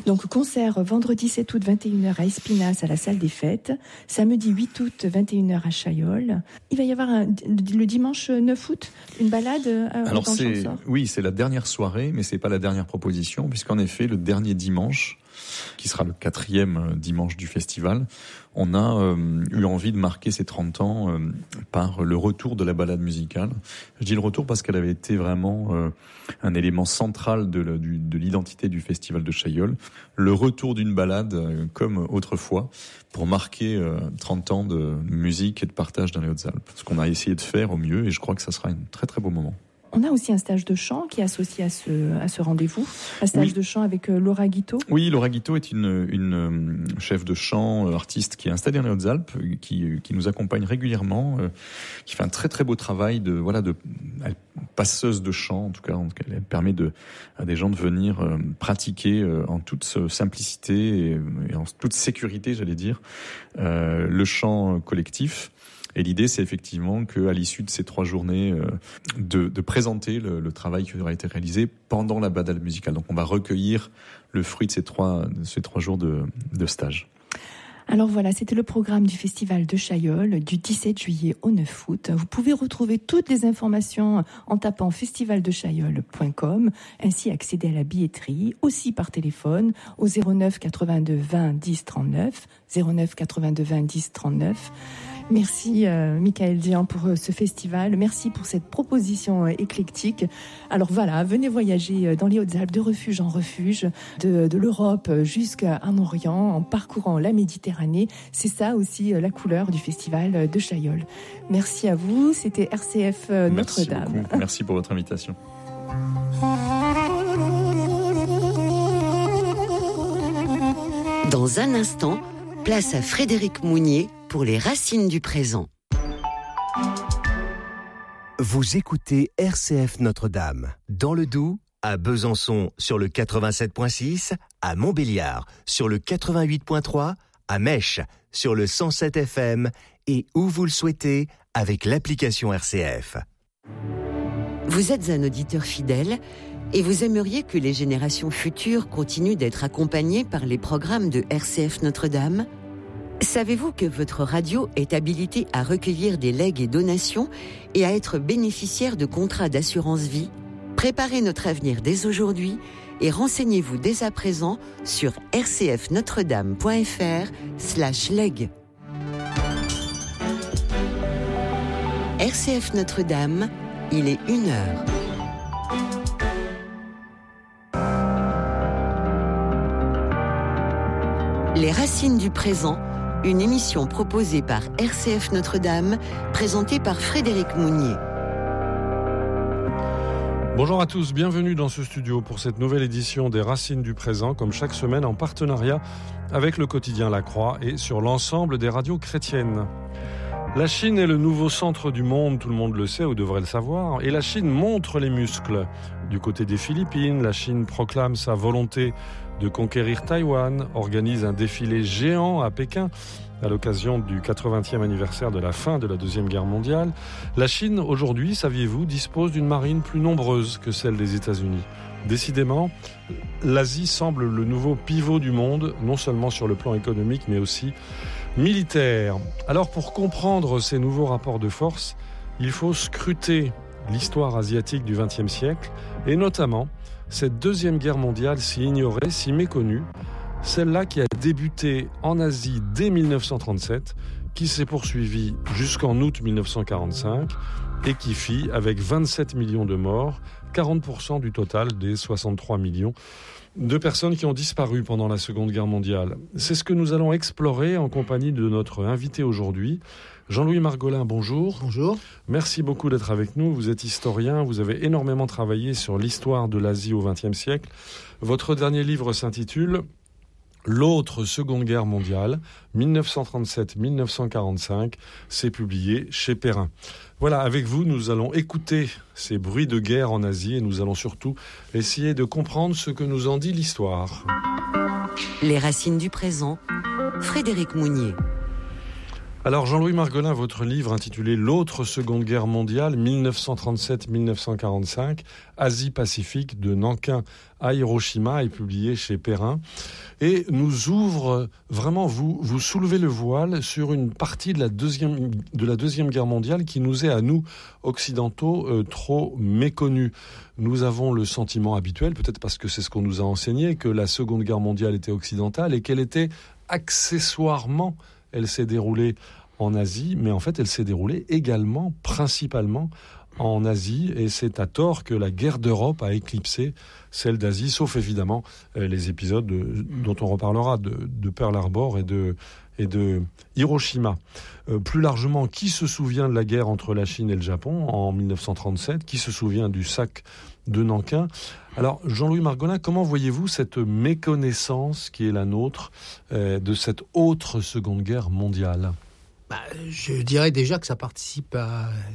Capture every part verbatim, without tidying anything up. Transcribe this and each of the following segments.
Donc concert vendredi sept août vingt et une heures à Espinasse à la salle des fêtes, samedi huit août vingt et une heures à Chaillol. Il va y avoir un, le dimanche neuf août une balade à, Alors dans le c'est, Champsort. oui, c'est la dernière soirée, mais c'est pas la dernière proposition, puisqu'en effet le dernier dimanche, qui sera le quatrième dimanche du festival, on a euh, eu envie de marquer ces trente ans euh, par le retour de la balade musicale. Je dis le retour parce qu'elle avait été vraiment euh, un élément central de, le, du, de l'identité du festival de Chaillol. Le retour d'une balade euh, comme autrefois pour marquer euh, trente ans de musique et de partage dans les Hautes-Alpes. Ce qu'on a essayé de faire au mieux et je crois que ça sera un très très beau moment. On a aussi un stage de chant qui est associé à ce, à ce rendez-vous, un stage oui. de chant avec euh, Laura Guiteau. Oui, Laura Guiteau est une, une euh, chef de chant, euh, artiste qui est installée dans les Hautes-Alpes, euh, qui, euh, qui nous accompagne régulièrement, euh, qui fait un très très beau travail de voilà de elle, passeuse de chant. En tout cas, en tout cas, elle permet de, à des gens de venir euh, pratiquer euh, en toute simplicité et, et en toute sécurité, j'allais dire, euh, le chant collectif. Et l'idée, c'est effectivement qu'à l'issue de ces trois journées, euh, de, de présenter le, le travail qui aura été réalisé pendant la balade musicale. Donc, on va recueillir le fruit de ces trois, de ces trois jours de, de stage. Alors voilà, c'était le programme du Festival de Chaillol du dix-sept juillet au neuf août. Vous pouvez retrouver toutes les informations en tapant festival de chaillol point com, ainsi accéder à la billetterie, aussi par téléphone au zéro neuf quatre-vingt-deux vingt dix trente-neuf, zéro neuf quatre-vingt-deux vingt dix trente-neuf. Merci euh, Michael Dian pour euh, ce festival, merci pour cette proposition euh, éclectique. Alors voilà, venez voyager dans les Hautes-Alpes de refuge en refuge, de, de l'Europe jusqu'à Orient, en parcourant la Méditerranée. C'est ça aussi euh, la couleur du festival de Chaillol. Merci à vous, c'était R C F euh, Notre-Dame. Merci beaucoup, merci pour votre invitation. Dans un instant, place à Frédéric Mounier pour les racines du présent. Vous écoutez R C F Notre-Dame, dans le Doubs, à Besançon sur le quatre-vingt-sept virgule six, à Montbéliard sur le quatre-vingt-huit virgule trois, à Mèche sur le cent sept F M et où vous le souhaitez avec l'application R C F. Vous êtes un auditeur fidèle et vous aimeriez que les générations futures continuent d'être accompagnées par les programmes de R C F Notre-Dame ? Savez-vous que votre radio est habilitée à recueillir des legs et donations et à être bénéficiaire de contrats d'assurance vie ? Préparez notre avenir dès aujourd'hui et renseignez-vous dès à présent sur rcfnotredame.fr slash leg. R C F Notre-Dame, il est une heure. Les racines du présent, une émission proposée par R C F Notre-Dame, présentée par Frédéric Mounier. Bonjour à tous, bienvenue dans ce studio pour cette nouvelle édition des Racines du présent, comme chaque semaine en partenariat avec le quotidien La Croix et sur l'ensemble des radios chrétiennes. La Chine est le nouveau centre du monde, tout le monde le sait ou devrait le savoir, et la Chine montre les muscles. Du côté des Philippines, la Chine proclame sa volonté de conquérir Taïwan, organise un défilé géant à Pékin à l'occasion du quatre-vingtième anniversaire de la fin de la Deuxième Guerre mondiale. La Chine, aujourd'hui, saviez-vous, dispose d'une marine plus nombreuse que celle des États-Unis. Décidément, l'Asie semble le nouveau pivot du monde, non seulement sur le plan économique, mais aussi militaire. Alors, pour comprendre ces nouveaux rapports de force, il faut scruter l'histoire asiatique du vingtième siècle, et notamment cette Deuxième Guerre mondiale si ignorée, si méconnue, celle-là qui a débuté en Asie dès dix-neuf cent trente-sept, qui s'est poursuivie jusqu'en août dix-neuf cent quarante-cinq et qui fit, avec vingt-sept millions de morts, quarante pour cent du total des soixante-trois millions de personnes qui ont disparu pendant la Seconde Guerre mondiale. C'est ce que nous allons explorer en compagnie de notre invité aujourd'hui, Jean-Louis Margolin, bonjour. Bonjour. Merci beaucoup d'être avec nous. Vous êtes historien, vous avez énormément travaillé sur l'histoire de l'Asie au vingtième siècle. Votre dernier livre s'intitule « L'autre Seconde Guerre mondiale, dix-neuf cent trente-sept à dix-neuf cent quarante-cinq », c'est publié chez Perrin. Voilà, avec vous, nous allons écouter ces bruits de guerre en Asie et nous allons surtout essayer de comprendre ce que nous en dit l'histoire. Les racines du présent, Frédéric Mounier. Alors Jean-Louis Margolin, votre livre intitulé « L'autre Seconde Guerre mondiale, dix-neuf cent trente-sept à dix-neuf cent quarante-cinq, Asie-Pacifique de Nankin à Hiroshima » est publié chez Perrin et nous ouvre vraiment, vous, vous soulevez le voile sur une partie de la deuxième, de la deuxième Guerre mondiale qui nous est à nous, occidentaux, euh, trop méconnue. Nous avons le sentiment habituel, peut-être parce que c'est ce qu'on nous a enseigné, que la Seconde Guerre mondiale était occidentale et qu'elle était accessoirement, elle s'est déroulée en Asie, mais en fait elle s'est déroulée également, principalement en Asie, et c'est à tort que la guerre d'Europe a éclipsé celle d'Asie, sauf évidemment euh, les épisodes de, dont on reparlera, de, de Pearl Harbor et de, et de Hiroshima. Euh, plus largement, qui se souvient de la guerre entre la Chine et le Japon en dix-neuf cent trente-sept ? Qui se souvient du sac de Nankin ? Alors, Jean-Louis Margolin, comment voyez-vous cette méconnaissance qui est la nôtre euh, de cette autre Seconde Guerre mondiale ? Bah, je dirais déjà que ça participe à euh,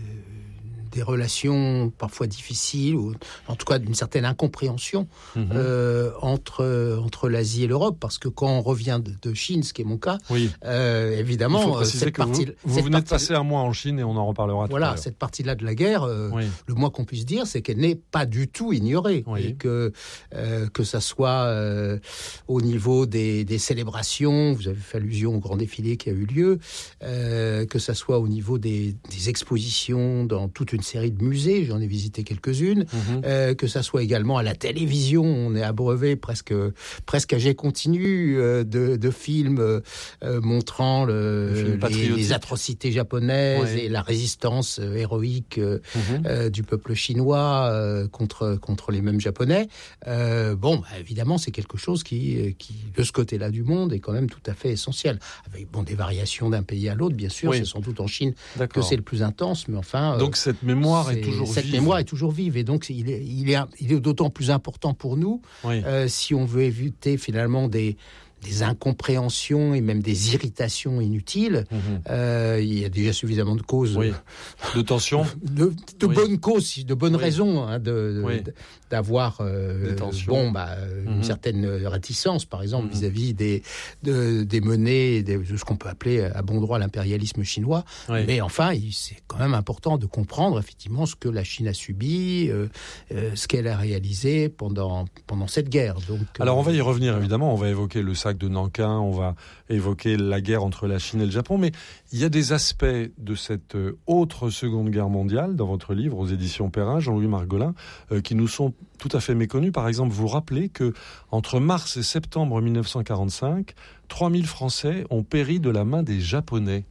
des relations parfois difficiles, ou en tout cas d'une certaine incompréhension mmh. euh, entre, entre l'Asie et l'Europe, parce que quand on revient de, de Chine, ce qui est mon cas, oui. euh, évidemment... Il faut préciser cette que partie, vous, vous cette venez de partie, passer un mois en Chine et on en reparlera tout voilà, à l'heure. Cette partie-là de la guerre, euh, oui. le moins qu'on puisse dire, c'est qu'elle n'est pas du tout ignorée. Oui. Et que, euh, que ça soit euh, au niveau des, des célébrations, vous avez fait allusion au grand défilé qui a eu lieu, euh, que ça soit au niveau des, des expositions dans toute une série de musées, j'en ai visité quelques-unes, mmh. euh, que ça soit également à la télévision, on est abreuvé presque, presque à jet continu euh, de, de films euh, montrant le, les, les atrocités japonaises ouais. et la résistance euh, héroïque euh, mmh. euh, du peuple chinois euh, contre, contre les mêmes Japonais. Euh, bon, bah, évidemment, c'est quelque chose qui, qui, de ce côté-là du monde, est quand même tout à fait essentiel. Avec bon, des variations d'un pays à l'autre, bien sûr, oui. c'est sans doute en Chine D'accord. que c'est le plus intense, mais enfin... Donc euh, cette mémoire est toujours Cette vive. mémoire est toujours vive et donc il est, il est, il est d'autant plus important pour nous oui. euh, si on veut éviter finalement des, des incompréhensions et même des irritations inutiles. Mmh. Euh, il y a déjà suffisamment de causes. Oui. De tensions De, de oui. bonnes causes, de bonnes oui. raisons hein, de, de, oui. d'avoir euh, bon, bah, mmh. une certaine réticence, par exemple, mmh. vis-à-vis des, de, des menées, des, de ce qu'on peut appeler à bon droit l'impérialisme chinois. Oui. Mais enfin, il, c'est quand même important de comprendre effectivement ce que la Chine a subi, euh, euh, ce qu'elle a réalisé pendant, pendant cette guerre. Donc, Alors on va y revenir euh, évidemment, on va évoquer le sac de Nankin, on va évoquer la guerre entre la Chine et le Japon, mais il y a des aspects de cette autre Seconde Guerre mondiale dans votre livre aux éditions Perrin, Jean-Louis Margolin, euh, qui nous sont tout à fait méconnus. Par exemple, vous rappelez que entre mars et septembre dix-neuf cent quarante-cinq, trois mille Français ont péri de la main des Japonais.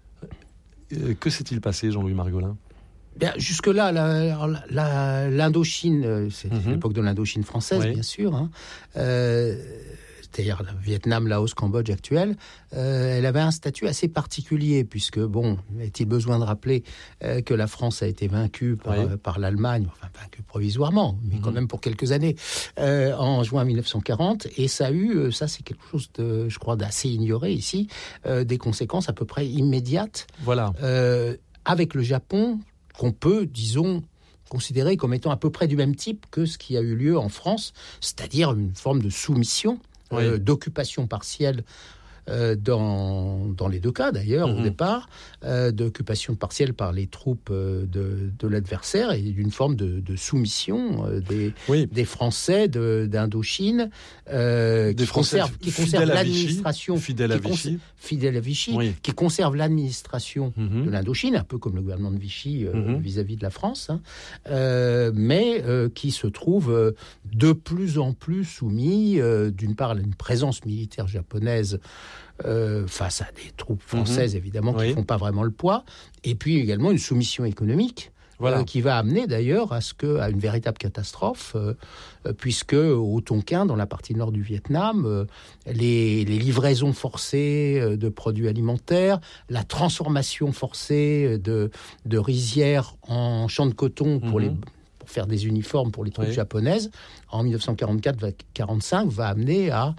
Euh, que s'est-il passé, Jean-Louis Margolin ? Bien, jusque-là, la, la, l'Indochine, c'est mm-hmm. l'époque de l'Indochine française, oui. bien sûr, hein, euh, c'est-à-dire le Vietnam, Laos, Cambodge actuel, euh, elle avait un statut assez particulier, puisque, bon, est-il besoin de rappeler euh, que la France a été vaincue par, oui. euh, par l'Allemagne, enfin vaincue provisoirement, mais mm-hmm. quand même pour quelques années, euh, en juin dix-neuf cent quarante, et ça a eu, euh, ça c'est quelque chose, de, je crois, d'assez ignoré ici, euh, des conséquences à peu près immédiates, voilà. euh, avec le Japon, qu'on peut, disons, considérer comme étant à peu près du même type que ce qui a eu lieu en France, c'est-à-dire une forme de soumission, oui. euh, d'occupation partielle euh, dans, dans les deux cas d'ailleurs mmh. au départ, euh, d'occupation partielle par les troupes euh, de, de l'adversaire et d'une forme de, de soumission euh, des, oui. des Français de, d'Indochine euh, des qui Français conservent, qui conservent l'administration fidèle à Vichy, fidèle à Vichy oui. qui conserve l'administration mmh. de l'Indochine, un peu comme le gouvernement de Vichy euh, mmh. vis-à-vis de la France, hein, euh, mais euh, qui se trouve euh, de plus en plus soumis, euh, d'une part à une présence militaire japonaise Euh, face à des troupes françaises, mmh. évidemment, qui ne oui. font pas vraiment le poids, et puis également une soumission économique, voilà. euh, qui va amener d'ailleurs à, ce que, à une véritable catastrophe, euh, euh, puisque au Tonkin, dans la partie nord du Vietnam, euh, les, les livraisons forcées euh, de produits alimentaires, la transformation forcée de, de rizières en champs de coton pour, mmh. les, pour faire des uniformes pour les troupes oui. japonaises, en dix-neuf cent quarante-quatre quarante-cinq, va amener à,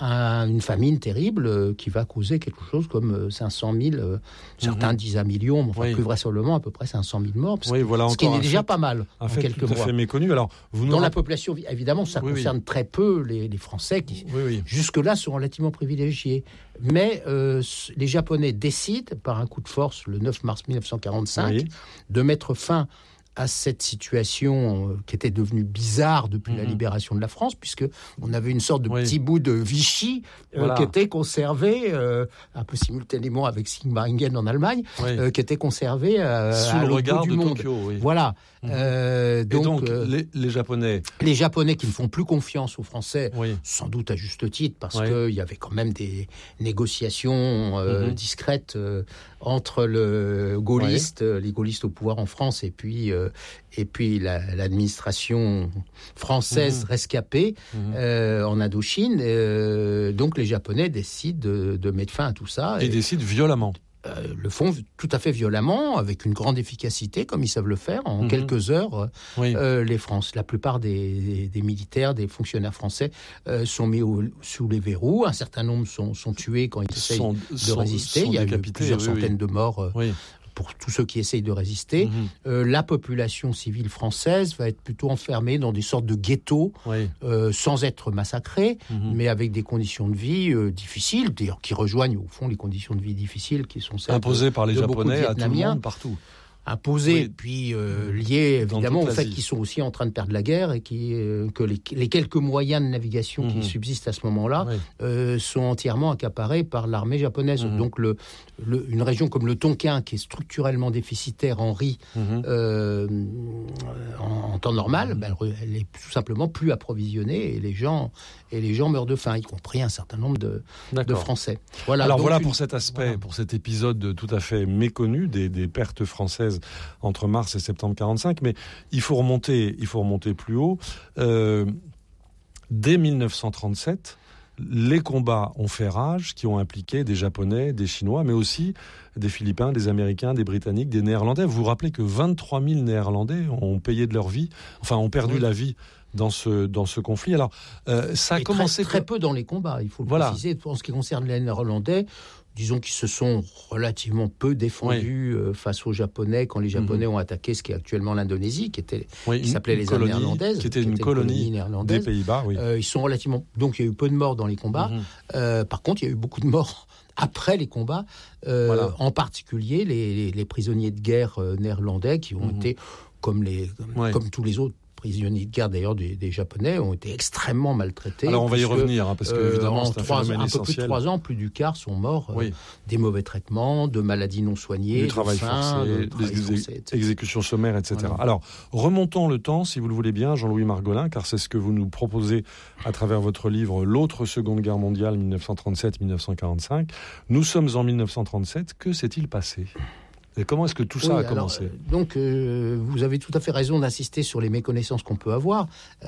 à une famine terrible euh, qui va causer quelque chose comme cinq cent mille, euh, certains mm-hmm. disent un million, mais enfin oui. plus vraisemblablement à peu près cinq cent mille morts, parce oui, voilà ce qui est déjà fait, pas mal un en fait quelques tout mois. À fait méconnu. Alors, vous Dans nous... la population, évidemment, ça oui, concerne oui. très peu les, les Français qui, oui, oui. jusque-là, sont relativement privilégiés. Mais euh, les Japonais décident, par un coup de force, le neuf mars dix-neuf cent quarante-cinq, oui. de mettre fin à cette situation euh, qui était devenue bizarre depuis mmh. la libération de la France, puisque on avait une sorte de oui. petit bout de Vichy euh, voilà. qui était conservé, euh, un peu simultanément avec Sigmaringen en Allemagne, oui. euh, qui était conservé euh, sous à le regard du de monde. Tokyo. Oui. Voilà. Mmh. Euh, donc, Et donc euh, les, les Japonais... Les Japonais qui ne font plus confiance aux Français, oui. sans doute à juste titre, parce oui. qu'il y avait quand même des négociations euh, mmh. discrètes euh, entre le gaulliste, oui. les gaullistes au pouvoir en France, et puis, euh, et puis la, l'administration française mmh. rescapée mmh. euh, en Indochine. Euh, donc les Japonais décident de, de mettre fin à tout ça. Et, et décident violemment. Euh, le font tout à fait violemment, avec une grande efficacité, comme ils savent le faire. En mmh. quelques heures, oui. euh, les France, la plupart des, des, des militaires, des fonctionnaires français euh, sont mis au, sous les verrous. Un certain nombre sont, sont tués quand ils essayent sont, de sont, résister. Sont Il y a eu plusieurs oui, centaines oui. de morts euh, oui. pour tous ceux qui essayent de résister. Mmh. Euh, la population civile française va être plutôt enfermée dans des sortes de ghettos, oui. euh, sans être massacrée, mmh. mais avec des conditions de vie euh, difficiles, d'ailleurs qui rejoignent au fond les conditions de vie difficiles qui sont celles imposées de, par les de Japonais à tout le monde, partout. Imposés, oui. puis euh, liés évidemment au fait qu'ils sont aussi en train de perdre la guerre et qui, euh, que les, les quelques moyens de navigation mmh. qui subsistent à ce moment-là oui. euh, sont entièrement accaparés par l'armée japonaise. Mmh. Donc le, le, une région comme le Tonkin, qui est structurellement déficitaire en riz mmh. euh, en, en temps normal, mmh. ben, elle est tout simplement plus approvisionnée et les gens, et les gens meurent de faim, y compris un certain nombre de, de Français. Voilà, Alors voilà une... pour cet aspect, voilà. pour cet épisode tout à fait méconnu des, des pertes françaises entre mars et septembre quarante-cinq, mais il faut remonter, il faut remonter plus haut. Euh, dès dix-neuf cent trente-sept, les combats ont fait rage, qui ont impliqué des Japonais, des Chinois, mais aussi des Philippins, des Américains, des Britanniques, des Néerlandais. Vous vous rappelez que vingt-trois mille Néerlandais ont payé de leur vie, enfin ont perdu oui. la vie dans ce, dans ce conflit. Alors, euh, ça a et commencé... Très, très peu dans les combats, il faut le voilà. préciser. En ce qui concerne les Néerlandais, disons qu'ils se sont relativement peu défendus oui. euh, face aux Japonais quand les Japonais mmh. ont attaqué ce qui est actuellement l'Indonésie, qui, était, oui, qui s'appelait les colonie, Indes néerlandaises. Qui était une, qui était colonie, une colonie néerlandaise. Des Pays-Bas, oui. Euh, ils sont relativement... Donc il y a eu peu de morts dans les combats. Mmh. Euh, par contre, il y a eu beaucoup de morts après les combats, euh, voilà. en particulier les, les, les prisonniers de guerre euh, néerlandais qui ont mmh. été, comme, les, comme, ouais. comme tous les autres prisonniers de guerre d'ailleurs des, des Japonais, ont été extrêmement maltraités. Alors on va y revenir, hein, parce que évidemment, euh, c'est un trois, phénomène un essentiel. peu plus de trois ans, plus du quart sont morts oui. euh, des mauvais traitements, de maladies non soignées, du travail de faim, forcé, de des travail forcé, exé- exécutions sommaires, et cetera. Voilà. Alors remontons le temps, si vous le voulez bien, Jean-Louis Margolin, car c'est ce que vous nous proposez à travers votre livre L'autre Seconde Guerre mondiale, dix-neuf cent trente-sept à dix-neuf cent quarante-cinq. Nous sommes en dix-neuf cent trente-sept. Que s'est-il passé ? Et comment est-ce que tout ça oui, a commencé ? alors, euh, Donc, euh, vous avez tout à fait raison d'insister sur les méconnaissances qu'on peut avoir.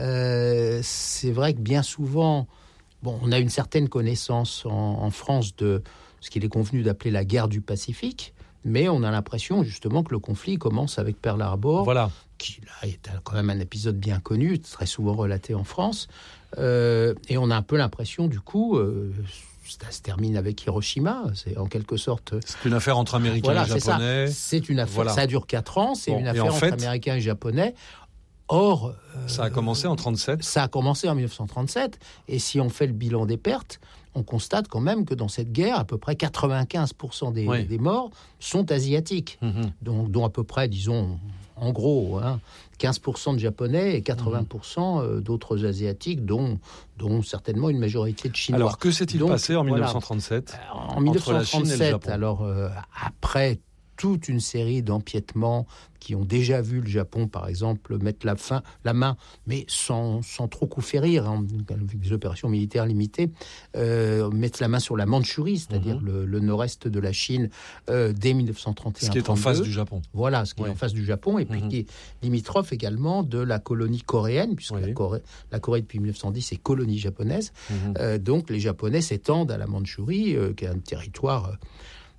Euh, c'est vrai que bien souvent, bon, on a une certaine connaissance en, en France de ce qu'il est convenu d'appeler la guerre du Pacifique, mais on a l'impression justement que le conflit commence avec Pearl Harbor, voilà. qui là, est quand même un épisode bien connu, très souvent relaté en France. Euh, et on a un peu l'impression, du coup... Euh, ça se termine avec Hiroshima, c'est en quelque sorte... C'est une affaire entre Américains voilà, et Japonais. C'est, ça. c'est une affaire, voilà. ça dure quatre ans, c'est bon, une affaire entre fait, Américains et Japonais. Or... Euh, ça a commencé en trente-sept. Ça a commencé en dix-neuf cent trente-sept, et si on fait le bilan des pertes, on constate quand même que dans cette guerre, à peu près quatre-vingt-quinze pour cent des, oui. des morts sont asiatiques, mm-hmm. donc, dont à peu près, disons... En gros, hein, quinze pour cent de Japonais et quatre-vingts pour cent d'autres Asiatiques, dont, dont certainement une majorité de Chinois. Alors, que s'est-il Donc, passé en voilà. dix-neuf cent trente-sept En dix-neuf cent trente-sept, alors, euh, après toute une série d'empiètements qui ont déjà vu le Japon, par exemple, mettre la, fin, la main, mais sans, sans trop coup férir, hein, avec des opérations militaires limitées, euh, mettre la main sur la Mandchourie, c'est-à-dire mm-hmm. le, le nord-est de la Chine, euh, dès dix-neuf cent trente et un. Ce qui est en face du Japon. Voilà, ce qui oui. est en face du Japon, et puis mm-hmm. qui est limitrophe également de la colonie coréenne, puisque oui. la, Corée, la Corée, depuis dix-neuf cent dix, est colonie japonaise. Mm-hmm. Euh, donc, les Japonais s'étendent à la Mandchourie, euh, qui est un territoire... Euh,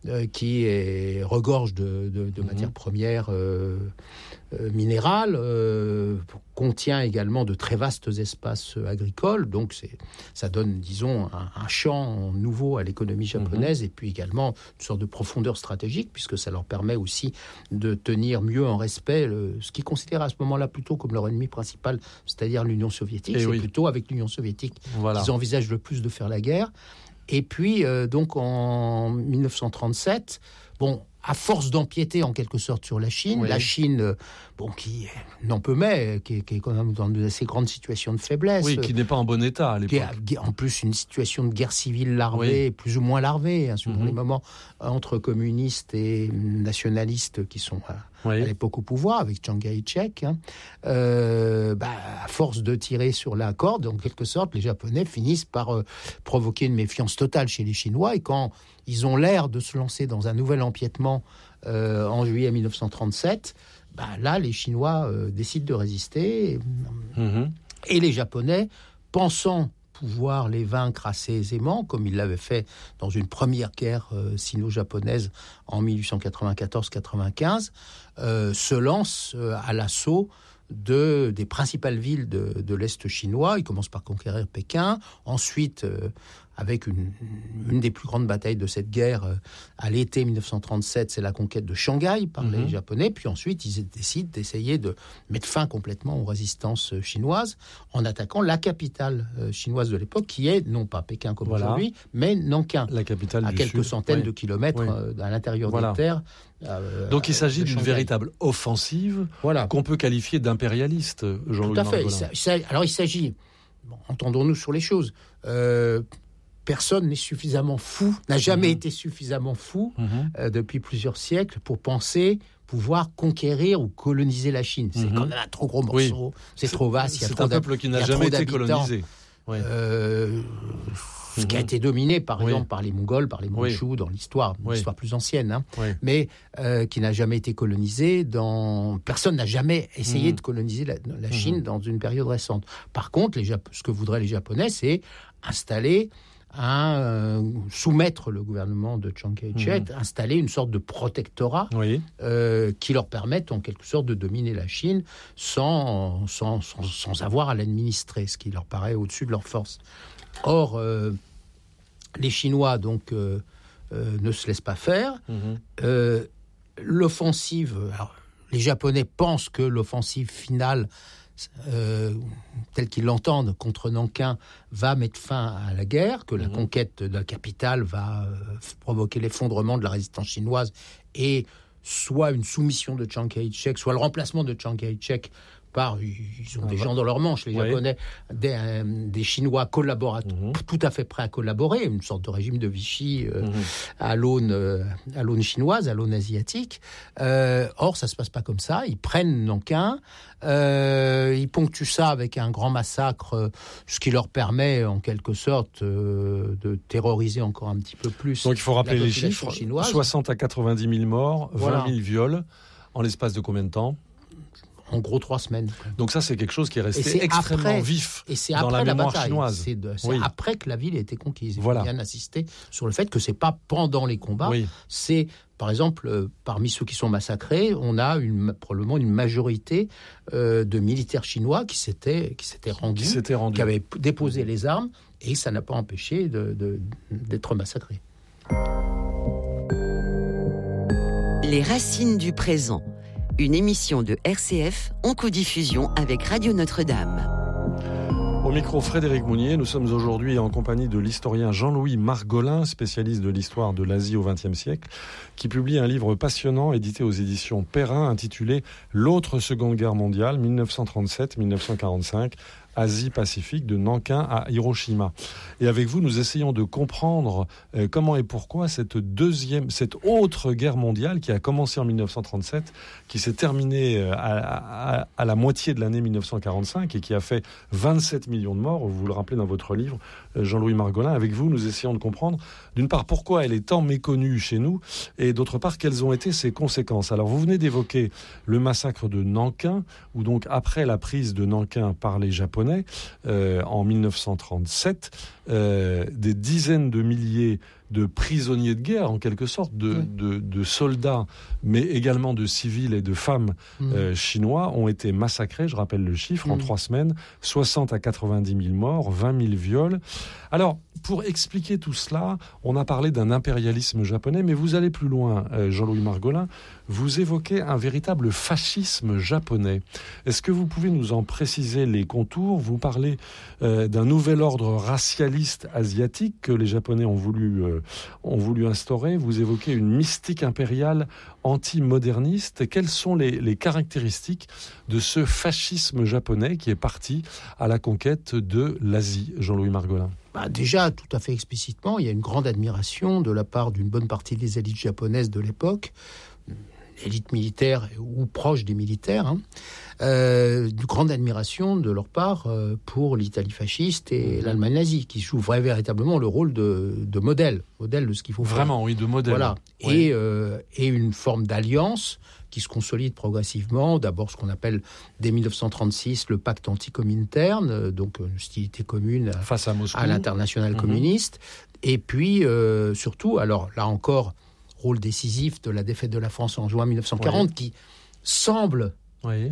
euh, qui est, regorge de, de, de mmh. matières premières euh, euh, minérales, euh, contient également de très vastes espaces agricoles, donc c'est, ça donne, disons, un, un champ nouveau à l'économie japonaise, mmh. et puis également une sorte de profondeur stratégique, puisque ça leur permet aussi de tenir mieux en respect le, ce qu'ils considèrent à ce moment-là plutôt comme leur ennemi principal, c'est-à-dire l'Union soviétique. Et c'est oui. plutôt avec l'Union soviétique voilà. qu'ils envisagent le plus de faire la guerre. Et puis, euh, donc, en dix-neuf cent trente-sept, bon, à force d'empiéter en quelque sorte sur la Chine, oui. la Chine, euh, bon, qui n'en peut mais, qui, qui est quand même dans de assez grandes situations de faiblesse. Oui, qui n'est pas en bon état à l'époque. Qui a, en plus, une situation de guerre civile larvée, oui. plus ou moins larvée, hein, suivant mm-hmm. les moments, entre communistes et nationalistes qui sont à, oui. à l'époque au pouvoir, avec Chiang Kai-shek. Hein. Euh, bah, à force de tirer sur la corde, en quelque sorte, les Japonais finissent par euh, provoquer une méfiance totale chez les Chinois, et quand ils ont l'air de se lancer dans un nouvel empiètement euh, en juillet dix-neuf cent trente-sept, bah, là, les Chinois euh, décident de résister. Et, mmh. et les Japonais, pensant pouvoir les vaincre assez aisément, comme ils l'avaient fait dans une première guerre euh, sino-japonaise en dix-huit cent quatre-vingt-quatorze quatre-vingt-quinze, euh, se lancent euh, à l'assaut de, des principales villes de, de l'Est chinois. Ils commencent par conquérir Pékin. Ensuite, euh, avec une, une des plus grandes batailles de cette guerre, euh, à l'été dix-neuf cent trente-sept, c'est la conquête de Shanghai par mmh. les Japonais. Puis ensuite, ils décident d'essayer de mettre fin complètement aux résistances chinoises en attaquant la capitale euh, chinoise de l'époque, qui est non pas Pékin comme voilà. aujourd'hui, mais Nankin, la capitale à du quelques Sud. centaines oui. de kilomètres oui. euh, à l'intérieur voilà. des terres. Euh, Donc il s'agit d'une véritable offensive voilà. qu'on peut qualifier d'impérialiste, Jean-Louis Tout à fait. Margolin. Il s'a, alors il s'agit, bon, entendons-nous sur les choses, euh, personne n'est suffisamment fou, n'a jamais mmh. été suffisamment fou mmh. euh, depuis plusieurs siècles pour penser pouvoir conquérir ou coloniser la Chine. C'est mmh. quand même un trop gros morceau, oui. c'est, c'est trop vaste. Il y a c'est trop un peuple qui n'a jamais été colonisé. Oui. Euh, ce mmh. qui a été dominé, par exemple, oui. par les Mongols, par les Mandchous, oui. dans l'histoire, oui. l'histoire plus ancienne, hein, oui. mais euh, qui n'a jamais été colonisé. Dans... Personne n'a jamais essayé mmh. de coloniser la, la Chine mmh. dans une période récente. Par contre, les Jap- ce que voudraient les Japonais, c'est installer un, euh, soumettre le gouvernement de Chiang Kai-shek, mmh. installer une sorte de protectorat oui. euh, qui leur permette en quelque sorte de dominer la Chine sans, sans, sans, sans avoir à l'administrer, ce qui leur paraît au-dessus de leur force. Or, euh, les Chinois donc euh, euh, ne se laissent pas faire. Mmh. Euh, l'offensive, alors, les Japonais pensent que l'offensive finale, Euh, tels qu'ils l'entendent, contre Nankin, va mettre fin à la guerre, que la mmh. conquête de la capitale va euh, provoquer l'effondrement de la résistance chinoise et soit une soumission de Chiang Kai-shek, soit le remplacement de Chiang Kai-shek par, ils ont ah, des bah. gens dans leur manche, les oui. Japonais, des, euh, des Chinois collaborateurs, mmh. tout à fait prêts à collaborer, une sorte de régime de Vichy euh, mmh. à l'aune, euh, à l'aune chinoise, à l'aune asiatique. Euh, or, ça se passe pas comme ça. Ils prennent Nankin, euh, ils ponctuent ça avec un grand massacre, euh, ce qui leur permet, en quelque sorte, euh, de terroriser encore un petit peu plus. Donc, il faut rappeler les chiffres chinoise. soixante à quatre-vingt-dix mille morts, voilà. vingt mille viols, en l'espace de combien de temps ? En gros, trois semaines. Donc ça, c'est quelque chose qui est resté c'est extrêmement après, vif et c'est dans après la mémoire la bataille. chinoise. C'est, de, c'est oui. après que la ville a été conquise. Il voilà. faut bien insister sur le fait que c'est pas pendant les combats. Oui. C'est, par exemple, euh, parmi ceux qui sont massacrés, on a une, probablement une majorité euh, de militaires chinois qui s'étaient, qui s'étaient rendus, qui, s'étaient rendus. qui avaient déposé mmh. les armes, et ça n'a pas empêché de, de, d'être massacrés. Les racines du présent. Une émission de R C F en codiffusion avec Radio Notre-Dame. Au micro, Frédéric Mounier. Nous sommes aujourd'hui en compagnie de l'historien Jean-Louis Margolin, spécialiste de l'histoire de l'Asie au vingtième siècle, qui publie un livre passionnant édité aux éditions Perrin intitulé « L'autre Seconde Guerre mondiale, dix-neuf cent trente-sept à dix-neuf cent quarante-cinq ». Asie-Pacifique, de Nankin à Hiroshima. Et avec vous, nous essayons de comprendre euh, comment et pourquoi cette deuxième, cette autre guerre mondiale qui a commencé en dix-neuf cent trente-sept, qui s'est terminée euh, à, à, à la moitié de l'année dix-neuf cent quarante-cinq et qui a fait vingt-sept millions de morts, vous le rappelez dans votre livre, euh, Jean-Louis Margolin. Avec vous, nous essayons de comprendre, d'une part, pourquoi elle est tant méconnue chez nous, et d'autre part, quelles ont été ses conséquences. Alors, vous venez d'évoquer le massacre de Nankin, où donc, après la prise de Nankin par les Japonais, japonais euh, en dix-neuf cent trente-sept, euh, des dizaines de milliers de prisonniers de guerre, en quelque sorte, de, oui. de, de soldats, mais également de civils et de femmes mmh. euh, chinois ont été massacrés, je rappelle le chiffre, mmh. en trois semaines, soixante à quatre-vingt-dix mille morts, vingt mille viols. Alors, pour expliquer tout cela, on a parlé d'un impérialisme japonais, mais vous allez plus loin, euh, Jean-Louis Margolin, vous évoquez un véritable fascisme japonais. Est-ce que vous pouvez nous en préciser les contours ? Vous parlez euh, d'un nouvel ordre racialiste asiatique que les Japonais ont voulu, euh, ont voulu instaurer. Vous évoquez une mystique impériale anti-moderniste. Quelles sont les, les caractéristiques de ce fascisme japonais qui est parti à la conquête de l'Asie, Jean-Louis Margolin ? Bah déjà, tout à fait explicitement, il y a une grande admiration de la part d'une bonne partie des élites japonaises de l'époque, élites militaires ou proches des militaires, hein, euh, une grande admiration de leur part euh, pour l'Italie fasciste et mmh. l'Allemagne nazie, qui jouent vrai, véritablement le rôle de, de modèle, modèle de ce qu'il faut faire. Vraiment, oui, de modèle. Voilà. Oui. Et, euh, et une forme d'alliance qui se consolide progressivement. D'abord, ce qu'on appelle, dès dix-neuf cent trente-six, le pacte anti-comintern, donc une hostilité commune à, face à Moscou, à l'internationale mmh. communiste. Et puis, euh, surtout, alors là encore, rôle décisif de la défaite de la France en juin dix-neuf cent quarante, oui. qui semble oui.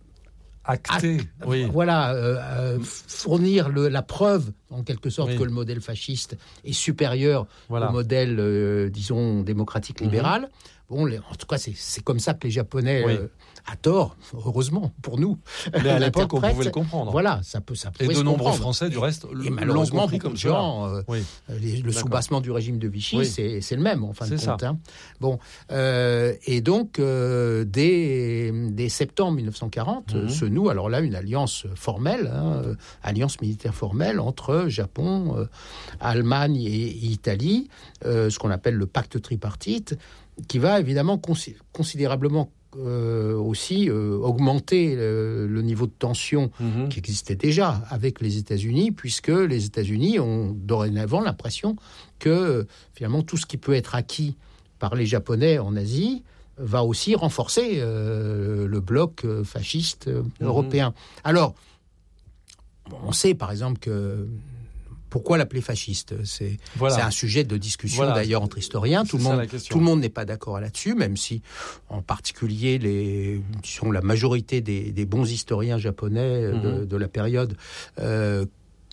acter, act, oui. voilà, euh, euh, fournir le, la preuve, en quelque sorte, oui. que le modèle fasciste est supérieur voilà. au modèle, euh, disons, démocratique-libéral. Mmh. Bon, les, en tout cas, c'est, c'est comme ça que les Japonais, oui. euh, à tort, heureusement pour nous, mais à l'époque, on pouvait le comprendre. Voilà, ça peut, ça pouvait et de se nombreux comprendre. Français, du reste, et, et malheureusement, beaucoup comme de gens, euh, oui. les, le D'accord. soubassement du régime de Vichy, oui. c'est, c'est le même, en fin c'est de compte. Ça. Hein. Bon, euh, et donc, euh, dès, dès septembre dix-neuf cent quarante, mmh. se noue, alors là, une alliance formelle, hein, euh, alliance militaire formelle entre Japon, euh, Allemagne et, et Italie, euh, ce qu'on appelle le pacte tripartite, qui va évidemment consi- considérablement euh, aussi euh, augmenter le, le niveau de tension mmh. qui existait déjà avec les États-Unis, puisque les États-Unis ont dorénavant l'impression que finalement tout ce qui peut être acquis par les Japonais en Asie va aussi renforcer euh, le bloc fasciste euh, mmh. européen. Alors, on sait par exemple que pourquoi l'appeler fasciste ? C'est, voilà. c'est un sujet de discussion voilà. d'ailleurs entre historiens. Tout le, monde, tout le monde n'est pas d'accord là-dessus, même si en particulier les, disons, la majorité des, des bons historiens japonais mm-hmm. de, de la période euh,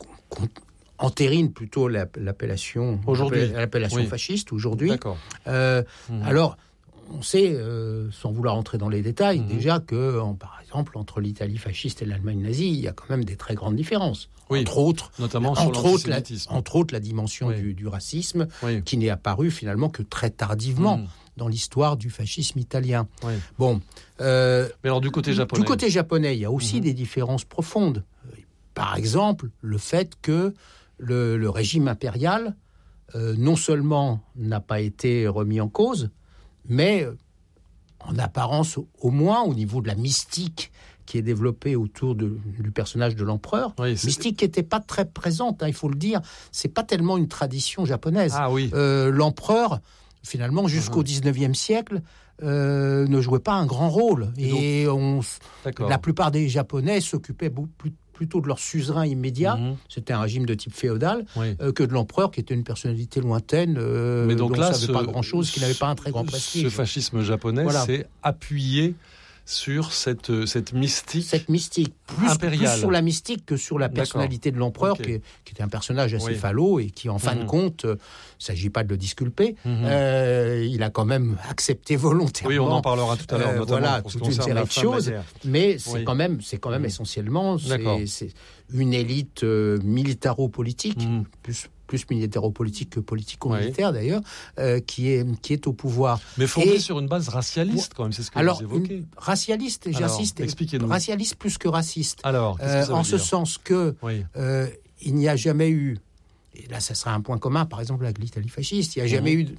entérinent plutôt la, l'appellation, aujourd'hui. l'appellation oui. fasciste aujourd'hui. D'accord. Euh, mm-hmm. Alors, on sait, euh, sans vouloir entrer dans les détails, mmh. déjà que, en, par exemple, entre l'Italie fasciste et l'Allemagne nazie, il y a quand même des très grandes différences. Oui, entre autres, notamment entre sur autres, la, l'antisémitisme. entre autres, la dimension oui. du, du racisme, oui. qui n'est apparue finalement que très tardivement mmh. dans l'histoire du fascisme italien. Oui. Bon, euh, mais alors du côté japonais, du côté japonais, il y a aussi mmh. des différences profondes. Par exemple, le fait que le, le régime impérial, euh, non seulement n'a pas été remis en cause, mais en apparence au moins au niveau de la mystique qui est développée autour de, du personnage de l'empereur, oui, mystique qui n'était pas très présente, hein, il faut le dire, c'est pas tellement une tradition japonaise. Ah, oui. euh, l'empereur, finalement, jusqu'au dix-neuvième siècle, euh, ne jouait pas un grand rôle. Et, Et on, la plupart des Japonais s'occupaient beaucoup plus plutôt de leur suzerain immédiat, mmh. c'était un régime de type féodal, oui. euh, que de l'empereur qui était une personnalité lointaine, euh, mais donc dont là, on ne savait ce, pas grand-chose, qui n'avait pas un très grand prestige. Ce fascisme japonais voilà. s'est appuyé sur cette, cette mystique Cette mystique, plus, impériale. Plus sur la mystique que sur la personnalité D'accord. de l'empereur, okay. qui, est, qui était un personnage assez oui. falot et qui, en fin mmh. de compte, il euh, ne s'agit pas de le disculper, mmh. euh, il a quand même accepté volontairement. Oui, on en parlera tout à l'heure, euh, notamment voilà, pour toute une série de choses, mais c'est oui. quand même, c'est quand même mmh. essentiellement c'est, c'est une élite euh, militaro-politique, mmh. plus plus militaro-politique que politico-militaire, oui. d'ailleurs, euh, qui, est, qui est au pouvoir. Mais fondé et, sur une base racialiste, quand même, c'est ce que alors, vous évoquez. Racialiste, et j'insiste, expliquez-nous. Racialiste plus que raciste. Alors, qu'est-ce que ça euh, veut En dire ce sens que oui. euh, il n'y a jamais eu, et là, ça sera un point commun, par exemple, avec l'Italie fasciste, il n'y a jamais mmh. eu,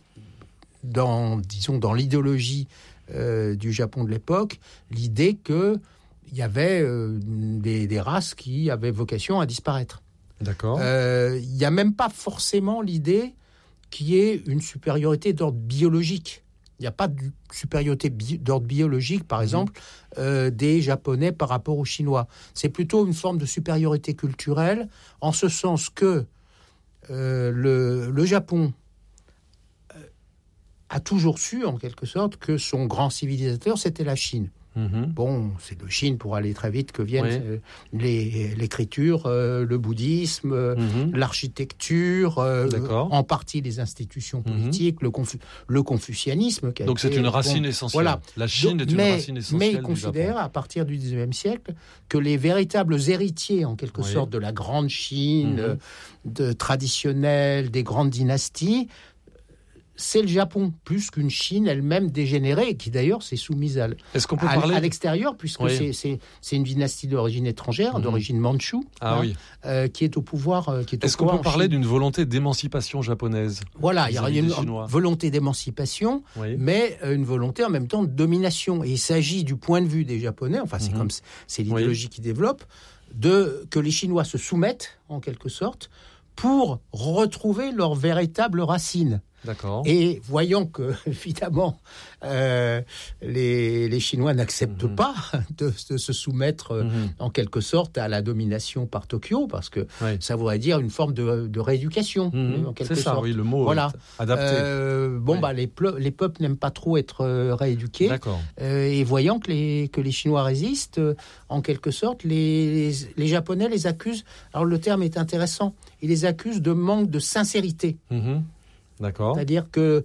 dans, disons, dans l'idéologie euh, du Japon de l'époque, l'idée qu'il y avait euh, des, des races qui avaient vocation à disparaître. D'accord. Il euh, n'y a même pas forcément l'idée qu'il y ait une supériorité d'ordre biologique Il n'y a pas de supériorité bi- d'ordre biologique, par exemple, mmh. euh, des Japonais par rapport aux Chinois. C'est plutôt une forme de supériorité culturelle, en ce sens que euh, le, le Japon euh, a toujours su, en quelque sorte, que son grand civilisateur, c'était la Chine. Mmh. Bon, c'est de Chine, pour aller très vite, que viennent oui. euh, les, l'écriture, euh, le bouddhisme, mmh. l'architecture, euh, en partie les institutions politiques, mmh. le, confu- le confucianisme. Qui a Donc été, c'est une racine bon, essentielle. Voilà. La Chine Donc, est une mais, racine essentielle. Mais il considère, à partir du dix-neuvième siècle, que les véritables héritiers, en quelque oui. sorte, de la grande Chine, mmh. euh, de, traditionnelle, des grandes dynasties, c'est le Japon, plus qu'une Chine elle-même dégénérée, qui d'ailleurs s'est soumise à, Est-ce qu'on peut à, parler... à l'extérieur, puisque oui. c'est, c'est, c'est une dynastie d'origine étrangère, mmh. d'origine mandchoue, ah, hein, oui. euh, qui est au pouvoir. Euh, qui est Est-ce au qu'on pouvoir peut parler Chine. d'une volonté d'émancipation japonaise ? Voilà, il y a une Chinois. volonté d'émancipation, oui. mais une volonté en même temps de domination. Et il s'agit du point de vue des Japonais, enfin c'est mmh. comme c'est l'idéologie oui. qui développe, de que les Chinois se soumettent, en quelque sorte, pour retrouver leurs véritables racines. D'accord. Et voyant que, évidemment, euh, les, les Chinois n'acceptent mmh. pas de, de se soumettre, mmh. en quelque sorte, à la domination par Tokyo, parce que oui. ça voudrait dire une forme de, de rééducation, mmh. en quelque C'est sorte. ça, oui, le mot voilà. adapté. Euh, bon, oui. bah, les, ple- les peuples n'aiment pas trop être euh, rééduqués. D'accord. Euh, et voyant que les, que les Chinois résistent, euh, en quelque sorte, les, les, les Japonais les accusent, alors le terme est intéressant, ils les accusent de manque de sincérité. Mmh. D'accord. C'est-à-dire que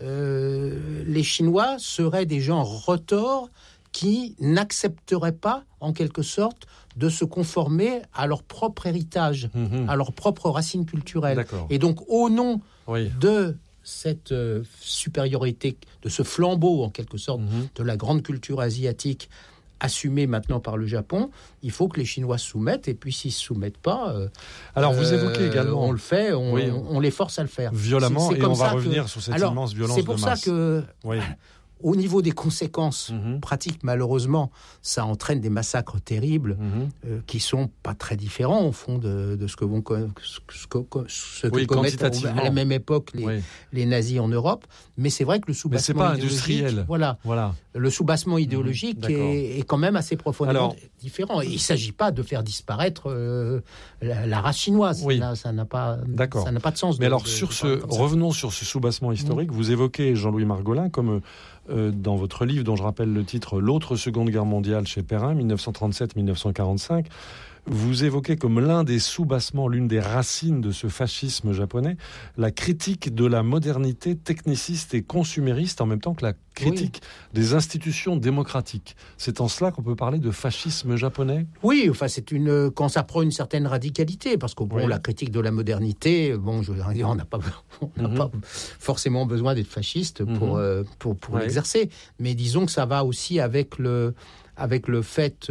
euh, les Chinois seraient des gens retors qui n'accepteraient pas, en quelque sorte, de se conformer à leur propre héritage, mmh. à leur propre racine culturelle. D'accord. Et donc, au nom oui. de cette euh, supériorité, de ce flambeau, en quelque sorte, mmh. de la grande culture asiatique, assumé maintenant par le Japon, il faut que les Chinois se soumettent, et puis s'ils ne se soumettent pas, euh, alors vous évoquez euh, également, on le fait, on, oui, on, on les force à le faire. Violemment, c'est, c'est et on va revenir que, sur cette alors, immense violence de masse. C'est pour ça que, oui. au niveau des conséquences mmh. pratiques, malheureusement, ça entraîne des massacres terribles mmh. euh, qui ne sont pas très différents, au fond, de, de ce que vont ce que, ce que oui, commettent à la même époque les, oui. les nazis en Europe. Mais c'est vrai que le soubassement Mais c'est pas industriel. Voilà, voilà. Le soubassement idéologique mmh. est, est quand même assez profondément Alors, différent. Et il ne s'agit pas de faire disparaître euh, la, la race chinoise. Oui. Là, ça n'a pas, ça n'a pas de sens. Mais de, alors, de, sur de ce, revenons sur ce soubassement historique. Mmh. Vous évoquez Jean-Louis Margolin comme... Euh, dans votre livre, dont je rappelle le titre « L'autre Seconde Guerre mondiale » chez Perrin, dix-neuf cent trente-sept à dix-neuf cent quarante-cinq, vous évoquez comme l'un des soubassements, l'une des racines de ce fascisme japonais, la critique de la modernité techniciste et consumériste, en même temps que la critique oui. des institutions démocratiques. C'est en cela qu'on peut parler de fascisme japonais ? Oui, enfin, c'est une, quand ça prend une certaine radicalité, parce qu'au bon, oui. la critique de la modernité, bon, je veux dire, on n'a pas, on n'a mm-hmm. pas forcément besoin d'être fasciste pour, mm-hmm. euh, pour, pour oui. l'exercer, mais disons que ça va aussi avec le... avec le fait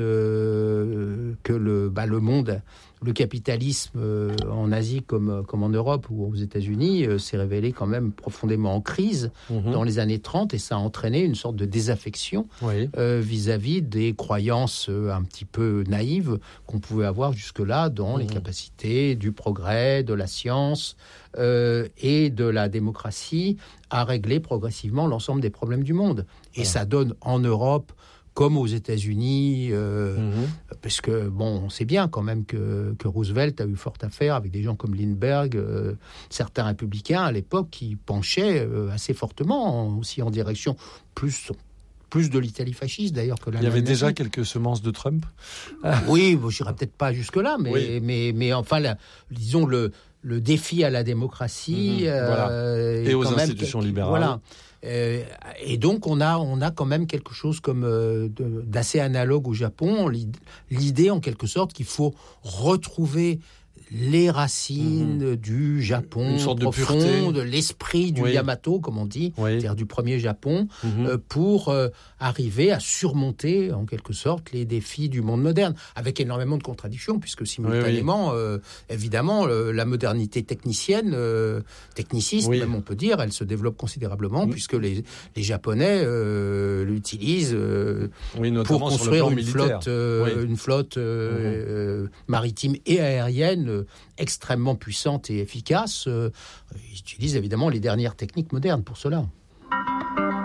euh, que le, bah, le monde, le capitalisme euh, en Asie comme, comme en Europe ou aux États-Unis euh, s'est révélé quand même profondément en crise mmh. dans les années trente, et ça a entraîné une sorte de désaffection oui. euh, vis-à-vis des croyances euh, un petit peu naïves qu'on pouvait avoir jusque-là dans mmh. les capacités du progrès, de la science euh, et de la démocratie à régler progressivement l'ensemble des problèmes du monde. Et voilà. Ça donne en Europe comme aux États-Unis, euh, mmh. parce que, bon, on sait bien quand même que, que Roosevelt a eu forte affaire avec des gens comme Lindbergh, euh, certains républicains à l'époque qui penchaient euh, assez fortement en, aussi en direction plus, plus de l'Italie fasciste d'ailleurs que la. Il y avait déjà quelques semences de Trump. Oui, bon, je n'irai peut-être pas jusque-là, mais, oui. mais, mais enfin, la, disons le, le défi à la démocratie mmh. euh, voilà. et aux institutions même, libérales. Voilà. Euh, et donc on a, on a quand même quelque chose comme euh, de, d'assez analogue au Japon, l'idée en quelque sorte qu'il faut retrouver les racines mmh. du Japon une sorte profond, de, pureté. de l'esprit du oui. Yamato, comme on dit, oui. c'est-à-dire du premier Japon, mmh. euh, pour euh, arriver à surmonter, en quelque sorte, les défis du monde moderne, avec énormément de contradictions, puisque simultanément, oui, oui. Euh, évidemment, euh, la modernité technicienne, euh, techniciste, oui. même on peut dire, elle se développe considérablement, mmh. puisque les, les Japonais euh, l'utilisent euh, oui, pour construire une militaire. flotte, euh, oui. une flotte euh, mmh. maritime et aérienne euh, extrêmement puissante et efficace. Euh, ils utilisent évidemment les dernières techniques modernes pour cela.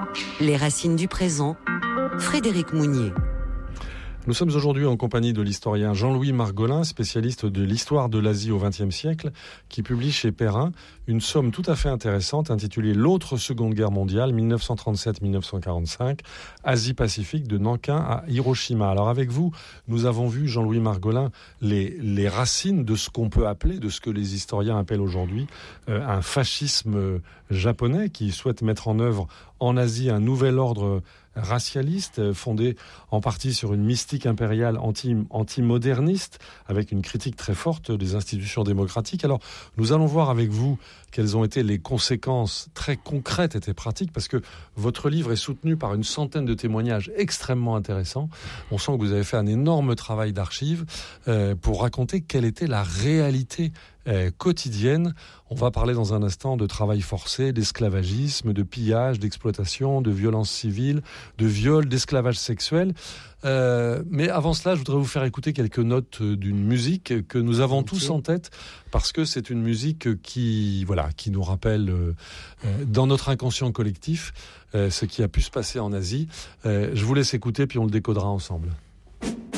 Les racines du présent, Frédéric Mounier. Nous sommes aujourd'hui en compagnie de l'historien Jean-Louis Margolin, spécialiste de l'histoire de l'Asie au vingtième siècle, qui publie chez Perrin une somme tout à fait intéressante intitulée « L'autre Seconde Guerre mondiale, mille neuf cent trente-sept à mille neuf cent quarante-cinq, Asie-Pacifique de Nankin à Hiroshima ». Alors avec vous, nous avons vu, Jean-Louis Margolin, les, les racines de ce qu'on peut appeler, de ce que les historiens appellent aujourd'hui euh, un fascisme japonais qui souhaite mettre en œuvre en Asie un nouvel ordre racialiste, fondé en partie sur une mystique impériale anti, anti-moderniste, avec une critique très forte des institutions démocratiques. Alors, nous allons voir avec vous quelles ont été les conséquences très concrètes et pratiques, parce que votre livre est soutenu par une centaine de témoignages extrêmement intéressants. On sent que vous avez fait un énorme travail d'archives euh, pour raconter quelle était la réalité euh, quotidienne. On va parler dans un instant de travail forcé, d'esclavagisme, de pillage, d'exploitation, de violence civile, de viol, d'esclavage sexuel. Euh, mais avant cela, je voudrais vous faire écouter quelques notes d'une musique que nous avons okay. tous en tête, parce que c'est une musique qui, voilà, qui nous rappelle euh, dans notre inconscient collectif euh, ce qui a pu se passer en Asie. Euh, je vous laisse écouter, puis on le décodera ensemble.